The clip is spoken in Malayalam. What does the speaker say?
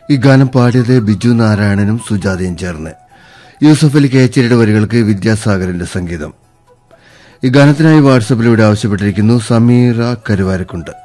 ഈ ഗാനം പാടിയത് ബിജു നാരായണനും സുജാതയും ചേർന്ന്. യൂസഫ് അലി കേച്ചേരിയുടെ വരികൾക്ക് വിദ്യാസാഗറിന്റെ സംഗീതം. ഈ ഗാനത്തിനായി വാട്സാപ്പിലൂടെ ആവശ്യപ്പെട്ടിരിക്കുന്നു സമീറ കരുവാരക്കുണ്ട്.